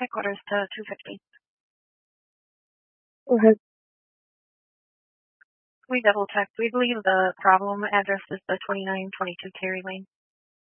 Headquarters to 250. Okay. We double checked. We believe the problem address is the 2922 Terry Lane.